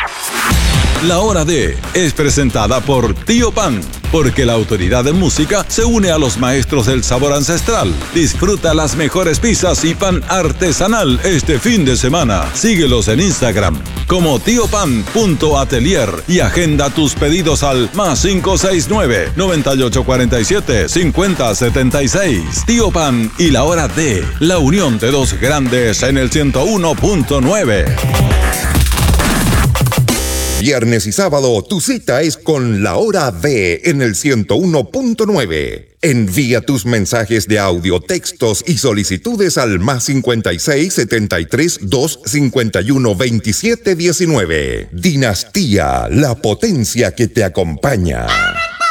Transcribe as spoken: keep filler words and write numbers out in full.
La Hora de es presentada por Tío Pan, porque la autoridad de música se une a los maestros del sabor ancestral. Disfruta las mejores pizzas y pan artesanal este fin de semana. Síguelos en Instagram como tiopan punto atelier y agenda tus pedidos al más cinco seis nueve, noventa y ocho cuarenta y siete, cincuenta setenta y seis. Tío Pan y La Hora de, la unión de dos grandes en el ciento uno punto nueve. Viernes y sábado, tu cita es con La Hora de en el ciento uno punto nueve. Envía tus mensajes de audio, textos y solicitudes al más cincuenta y seis, setenta y tres, dos cincuenta y uno, veintisiete diecinueve. Dinastía, la potencia que te acompaña.